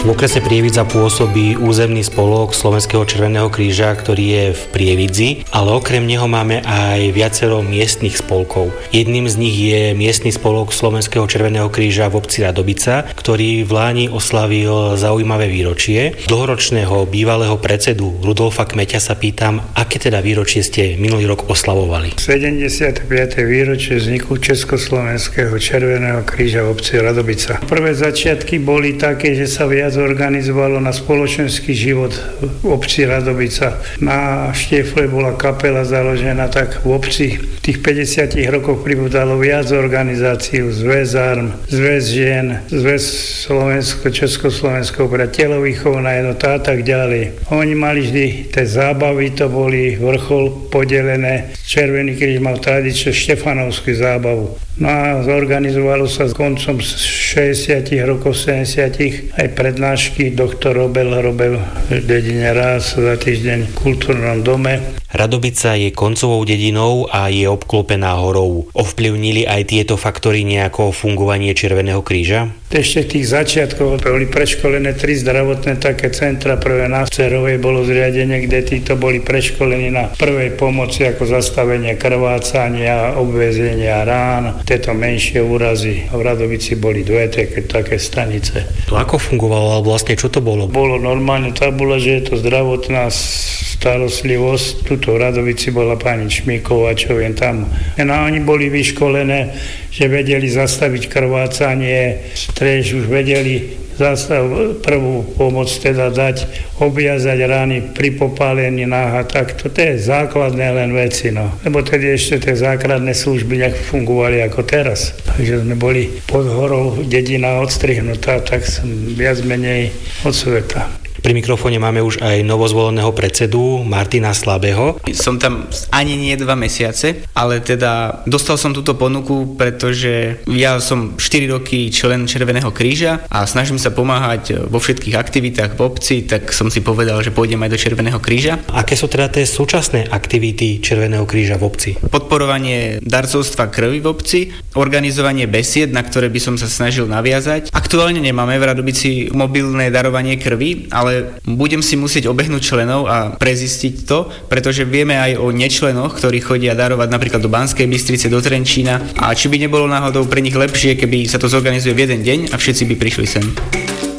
V okrese Prievidza pôsobí územný spolok Slovenského červeného kríža, ktorý je v Prievidzi, ale okrem neho máme aj viacero miestnych spolkov. Jedným z nich je miestny spolok Slovenského červeného kríža v obci Radobica, ktorý v Láni oslavil zaujímavé výročie. Dlhoročného bývalého predsedu Rudolfa Kmeťa sa pýtam, aké teda výročie ste minulý rok oslavovali? 75. výročie vzniku Československého červeného kríža v obci Radobica. Prvé začiatky boli také, že sa viac organizovalo na spoločenský život v obci Radobica. Na Štiefle bola kapela založená, tak v obci v tých 50 rokoch pribudalo viac organizácií, Zväz Arm, Zväz žien, Zväz Slovensko-Československého telovýchovná jednota a tak ďalej. Oni mali vždy tie zábavy, to boli vrchol podelené. Červený kríž mal tradičnú štefanovskú zábavu. No a zorganizovalo sa koncom 60 rokov, 70 aj prednášky. Doktor robil v dedine raz za týždeň v kultúrnom dome. Radobica je koncovou dedinou a je obklopená horou. Ovplyvnili aj tieto faktory nejako fungovanie Červeného kríža? Ešte v tých začiatkoch boli preškolené 3 zdravotné také centra. Prvé na Cerovej bolo zriadenie, kde títo boli preškolení na prvej pomoci ako zastavenie krvácania, obväzenia rán, tieto menšie úrazy. V Radovici boli 2 také stanice. To ako fungovalo, alebo vlastne čo to bolo? Bolo normálne tabula, že je to zdravotná starostlivosť. Tuto v Radovici bola pani Čmíková, čo viem tam. No oni boli vyškolené, že vedeli zastaviť krvácanie, strež už vedeli prvú pomoc teda dať, obviazať rány pri popálení náha, tak to je základné len veci, no. Lebo tedy ešte tie základné služby nefungovali ako teraz. Takže sme boli pod horou, dedina odstrihnutá, tak som viac menej od sveta. Pri mikrofóne máme už aj novozvoleného predsedu Martina Slabého. Som tam ani nie 2 mesiace, ale teda dostal som túto ponuku, pretože ja som 4 roky člen Červeného kríža a snažím sa pomáhať vo všetkých aktivitách v obci, tak som si povedal, že pôjdem aj do Červeného kríža. Aké sú teda tie súčasné aktivity Červeného kríža v obci? Podporovanie darcovstva krvi v obci, organizovanie besied, na ktoré by som sa snažil naviazať. Aktuálne nemáme v Radobici mobilné darovanie krvi, ale budem si musieť obehnúť členov a prezistiť to, pretože vieme aj o nečlenoch, ktorí chodia darovať napríklad do Banskej Bystrice, do Trenčína, a či by nebolo náhodou pre nich lepšie, keby sa to zorganizuje v jeden deň a všetci by prišli sem.